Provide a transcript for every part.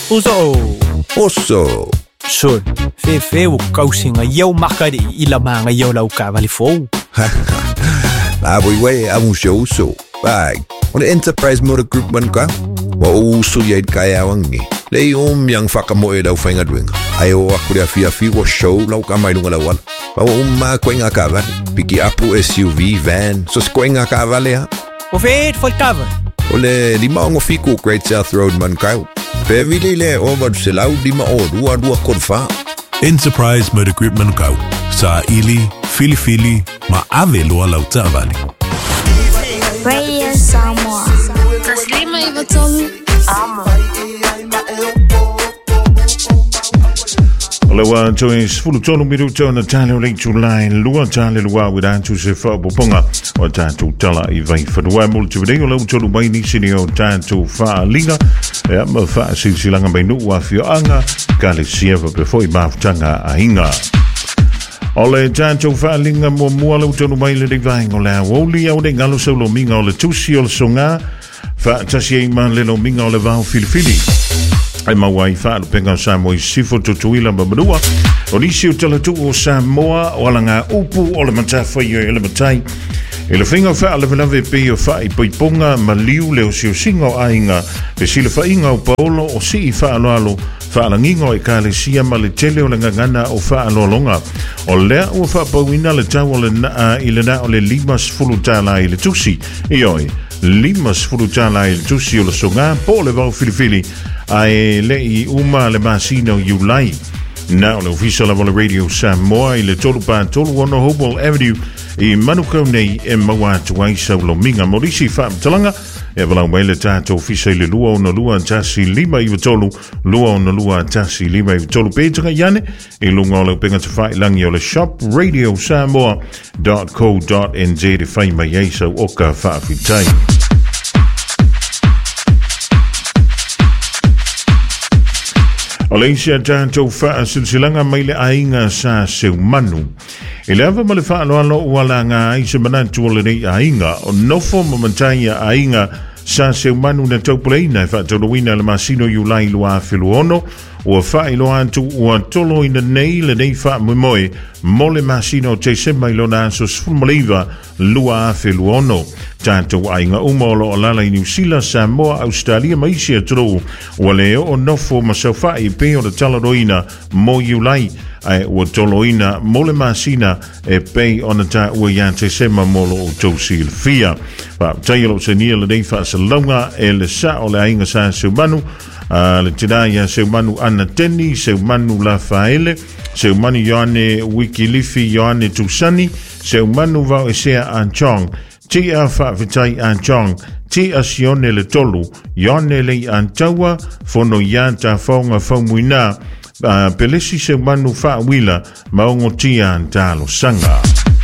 Oso. Sol, fe o kausinga yau makari ila manga yau lau kavali fo. Way amu show so. Bag. On the Enterprise Motor Group man ka. Wa uso yai kaya wangi. Lei yang whakamoe dau whainga duenga. Ai o akure a fi wa show lau ka mai lunga lawala. Pa wa koinga ka vale. Piki apu SUV, van. So koinga ka vale ha. O fe faltava. Ole lima ongo fiku Great South Road man ka. Pe vile le over se lau lima o dua konfa. Enterprise Motor Group man ka. Sa ili, fili, ma ave loa lau tavali. Radio Samoa. Taslima ivatolu. Lewa joins fulu tonu miru tona tale o leitu line lua tale lua wida tu se fa boponga o tatu tala I vai fadua multi video lau tonu mai ni sini o tatu fa linga e ma fa silanga mai nu wa fio anga kale sieva pe foi maftanga a hinga ole tatu fa linga mo lau tonu mai le vai ngola woli au de ngalo solo minga o le tusi o le songa fa tasi man le no minga o le va filifili ai mawai fa penga Samoa sifo tutuila babadua o nisi o talatu o Samoa o langa upu o le matafa i le matai e le whinga fa le velave pe o fa I poiponga ma liu leo si o singa o ainga pe si le whainga o paolo o si I fa aloalo fa alanginga o e ka le sia ma le tele o le ngangana o fa alolonga o lea o fa pauina le tau o le naa I le na o le limas fulutala I le tusi I oi limas fulutala I le tusi o le songa po le vau filifili ai lei uma le masino Julai na le official of Radio Samoa I le tolu pa tolu ono Hopewell Avenue I Manukau nei e mawatu ai sa lominga morisi fa talanga e vala wele tato official le lua ono lua tasi lima I tolu lua ono lua tasi lima I tolu petra yane e lunga le penga te fai langi o le shop radiosamoa.co.nz de fai mai ai sa oka fa fitai Oleisia tanto fa silsilanga mai le ainga sa seu manu. E le ava male fa alo wala nga I se manantu o le nei ainga o nofo mamantaya ainga sa seu manu na taupuleina e fa toloina le masino Julai lua filuono o fa ilo antu o tolo ina nei le nei fa moe mole masino te se mai lona so sfumaliva lua filuono tanto ainga umolo o lala I New Zealand Samoa Australia maisia tro o leo o nofo masofa I pe o le talaroina mo Julai ai o toloina mole masina e pe ona ta o yante sema molo o tosil fia pa tayelo senia le nei fa salonga e le sa o le ainga sa sumanu le tidaya sumanu ana teni sumanu la faele sumanu yone wikilifi yone tusani sumanu va esea anchong ti a fa vitai anchong ti asione le tolu yone le antawa fono yanta fonga fomuina pelesi se manu fa wila maongo tia antalo sanga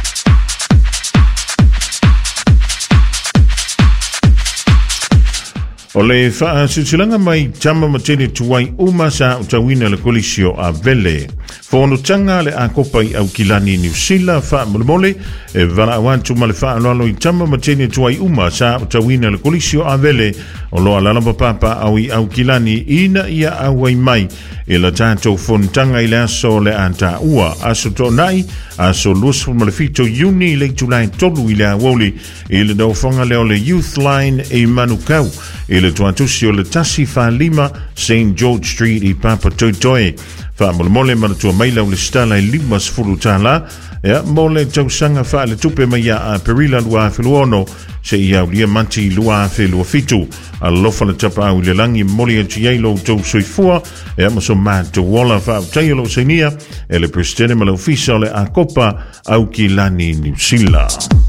o le fa silanga mai tama matene tuai uma sa utawina le kolisio a vele fono tanga le akopai au kilani New Zealand fa mole e vala wantu male fa alo I tama matene tuai uma sa utawina le kolisio a vele o lo ala papa au kilani ina ia awai mai e la tanto fontanga I le aso le anta ua aso tonai aso lusu malefito uni le July tolu I le awoli e le daufonga leo le Youth Line e Manukau e le tuatusi o le tasi fa lima St. George Street I Papa Toitoe fa mole manatua maila o le stala I limas fulutala e mole tausanga fa le tupe maia a perila lua filuono se ia ulia manti lua filua fitu a lofa le tapa au le langi moli e tiailo tau soifua e amaso mato wala fa tailo senia e le presidente ma le ofisa le a copa au ki lani New Zealand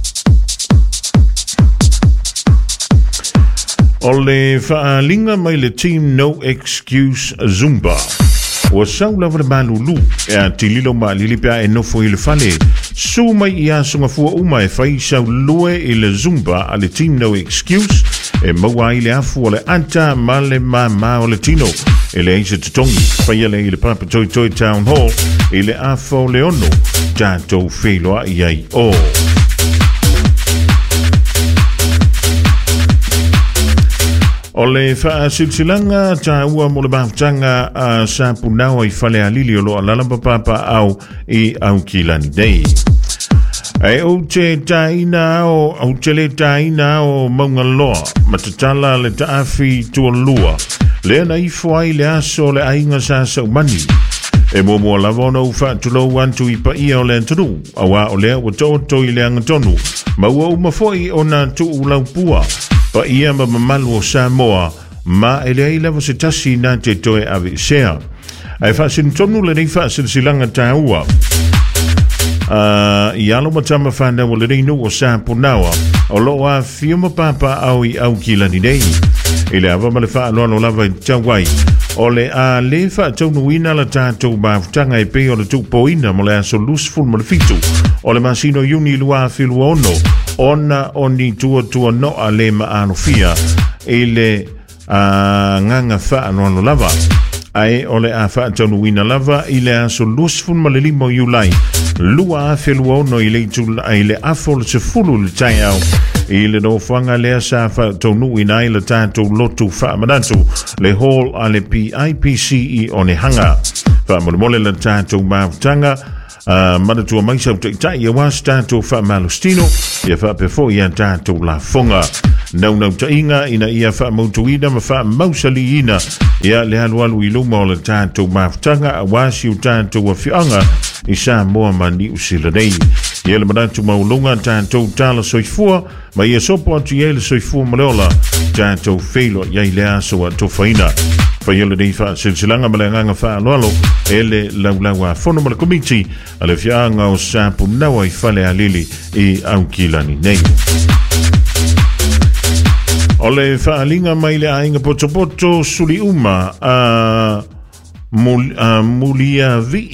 o le fa linga mai le team No Excuse Zumba o saula vale malulu e a tililo ma lilipia e nofo I le fale suma I a sunga fua uma e fai saulue I le Zumba a le team No Excuse e maua I le afu o le anta male ma o le tino e le eise tutongi fai ale I le Papa Toitoi Town Hall e le afo le ono tatou wheloa I ai o O le wha silsilanga ta ua mo le maftanga a sa punao I whale a lili o lo alala papa au I au kilani dei. Ai o te taina o le taina o maunga loa matatala le taafi tua lua le na ifo ai le aso le ainga sa saumani e mo lava no fa tulo wantu I pa ia o le tunu awa o le o toto I le angatonu ma ua uma foi ona tu ulaupua pa ia ma mamalu o Samoa ma ele ai lava se tasi na te toe avi sea ai fa sin tonu le nei fa silanga taua Ialo matama whana o le reinu o Sapunawa o loa fiuma papa au I au kilani nei I le awa male wha aloa no lava I tawai o le a le wha taunu ina la tātou maafutanga I pe o le tupoina mo le aso lusful mo le fitu o le masino yuni lua filu ono ona oni tua no a le maano fia I le nganga wha aloa no lava ai o le a wha taunu ina lava I le aso lusful mo le limo yulai lua a whelua ono I le tula I le afo le se fulu le tai au I le no whanga lea sa wha tonu ina I le tātou lotu wha manatu le hall a le PIPCE o ne hanga wha mole le tātou maafutanga manatua maisa uta itai ia was tātou wha malustino ia wha pefo ia tātou la fonga nau ta inga ina ia wha mautuina ma wha mausali ina ia le halualu I luma o le tātou maafutanga a wasi u tātou a whianga I sa moa mani usila nei. Ia le manatu maulunga tātou tāla soifua, ma ia sopo atu ia le soifua maleola tātou feilo ia I le aso a tofaina. Whai le nei wha silsilanga ma le nganga wha aloalo, ele laulaua fono ma le komiti, a le whianga o Sapunawa I whale a lili I au kilani nei. O le whaalinga mai le ainga poto suli uma a mulia vi.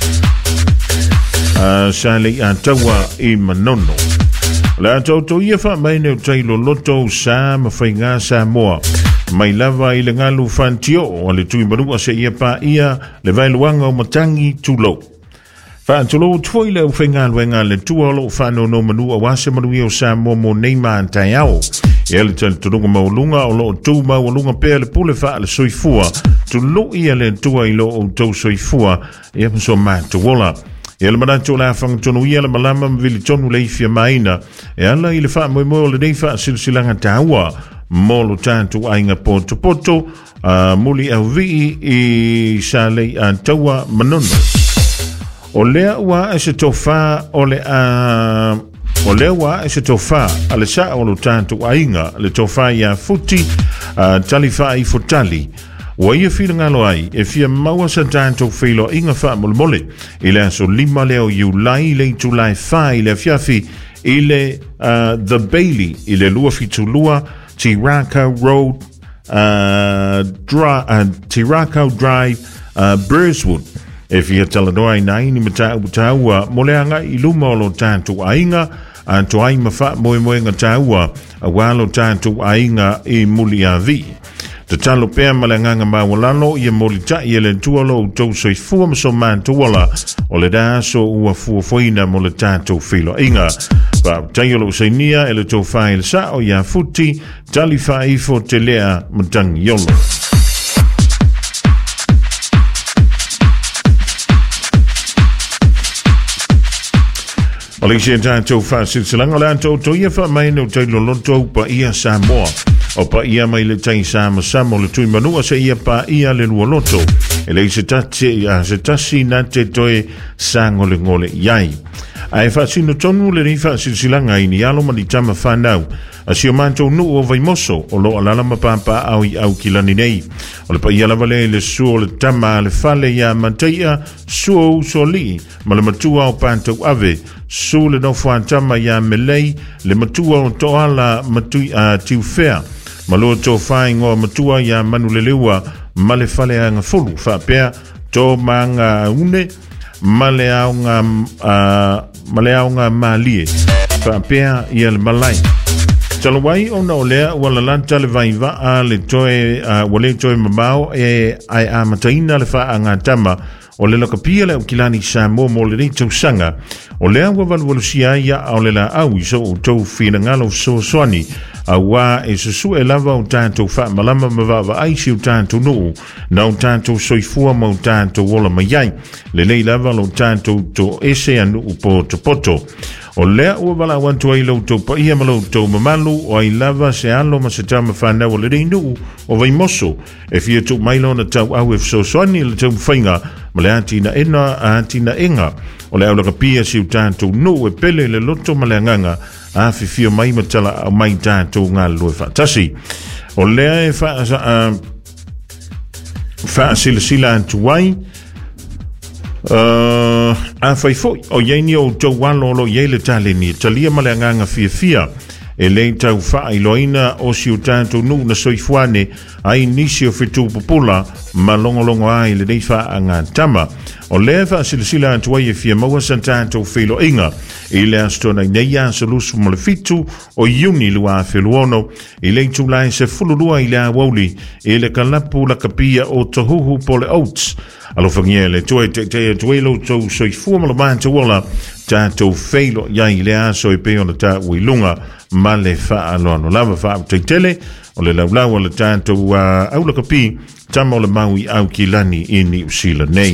Sale a tawa I manono. La tauto ia wha mai neu tailo loto sa mawhainga sa moa. Mai lava I le ngalu whantio o le tui marua se ia pa ia le vailuanga o matangi tulo. Wha tulo tuoi le whainga luenga le tuolo whano no manua wase manui o sa momo neima antai au. Ia le tali turunga maulunga o lo tu maulunga pea le pule wha le soifua. Tulo ia le tua I lo o tau soifua ia so matuola. Ia le manatu la whangatono ia le malama mvili tonu le ifia maina. E ala I le wha moe le nei wha silsilanga taua. Molo tātou ainga poto muli au vii I sa lei a taua manono. O lea ua e se tofa o lea ua e se tofa a le sa o lo tātou ainga le tofa ia futi tali wha I fotali. Wa ia whilanga ai, e fia maua sa tātou whilo inga wha mole I le aso lima leo Iulai le Julai whai le fiafi I le The Bailey I le lua fitulua Tiraka Road Tiraka Drive Burswood e fia talanoa I nai ni mataua moleanga I luma o lo tātou ainga to ai mawha moenga tāua a walo tātou ainga I muli a vi. Te talo pēr malanganga mawalano ia moli ta ia le tualo o tau soifua maso mantuala o le daso ua fuafuina mo le tātou whilo inga. Pa taiolo usainia e le tau whaile sa o ia futi tali whaifo te lea matangi yolo. O le isia tātou whasilsilanga le antou to ia wha mai no tailo loto pa ia Samoa. O pa ia mai le tai sama le tui manua se ia pa ia le lua loto. E le se tasi na te toe sa ngole iai. Ai whaasino tonu le rifa silsilanga I ni alo mani tama whanau. A si o mantou nu o vai moso o lo alala mapapa au I au kilani nei. O le pa ia lava le suo le tama le fale ia manteia suo usoli ma le matua o pantou ave. Su le no tama ia melei le matua o toala matui tiu fea. Malo to fai ngo matua ia manu le leua ma le fale anga fulu fa pea to manga une ma le aunga malie fa pea ia le malai. Talo wai o na olea wala lanta le vaiva a le toe wale toe mamao e ai a mataina le fa anga tama o le lakapia le o kilani Samoa mo le nei tausanga o le awa walusia ia o le la au iso o tau fina ngalo soani awa e susu e lava o tātou wha malama mawawa aisi o tātou nuu na o tātou soifua ma o tātou wola maiai le lei lava o tātou to ese anu upo poto o lea ua wala wantu ai lau pa ia ma lau tau mamalu o ai lava se alo ma se tama whanau o le rei nuu o vai moso e fia tu mailo na tau au e fsosoani le tau whainga ma le atina ena a atina enga o le au laka pia si o tātou nuu e pele le loto ma le anganga a fifia mai matala a mai tātou ngā lue whaatasi o lea e wha sila antu wai a fai foi o yeini o tau walolo yele tale ni talia male nganga fia e le tau fa iloina o si o tātou nu na soifuane ai nisi o fitu popula ma longolongo ai le nei fa anga tama o le fa sila antu ai fia maua san tātou filo inga i le astona i neia solusu mo le fitu o iuni lua filuono i le tūlai se fulurua i le awauli i le kalapu la kapia o tahuhu po le oats alo fangia le tue te tuelo tau soifua malo manta wala tātou feilo iai le aso i peo na tā uilunga ma le faa aloano lava faa te tele o le laulau o le tātou aula kapi tama o le maui au ki lani i ni usila nei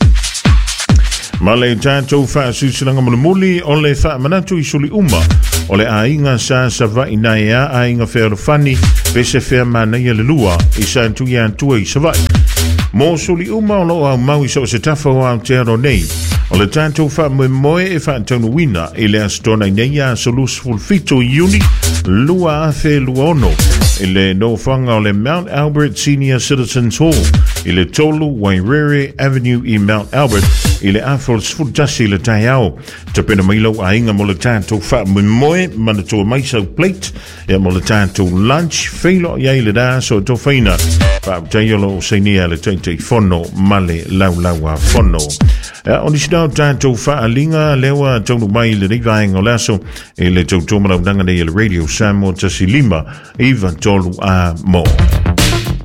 ma le tātou faa susilanga muli o le faa manatu i suli uma o le ainga sa sava ina ea ainga whero fani pese whea mana i le lua i sa antu i antua i savai mo suli uma o lo au maui so se tafa o au tero nei o le tātou wha moe e wha taunu wina i le astona i neia solus fulfito i uni lua a whe lua ono i le no whanga o le Mount Albert Senior Citizens Hall i le tolu Wairere Avenue i Mount Albert i le Afols Futasi le tai au ta pena mailo a inga mo le tātou wha moe mana toa maisau plate e mo le tātou lunch whailo i le da so to whaina wha taiolo o seinia le taitei fono male laulaua fono o ni sinau tātou whaalinga lewa taunu mai le reivaenga o laso e le tau tōmarau nanga nei le Radio Samoa Tasi Lima Ivan Tolu a mo.